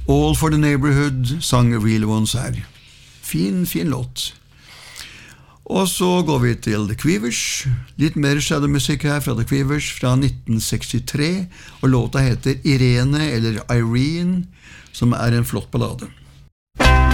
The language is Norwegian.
All for the Neighborhood sang Real Ones her. Fin låt. Og så går vi til The Quivers, litt mer shadowmusikk her fra The Quivers fra 1963, og låta heter Irene eller Irene, som en flott ballade.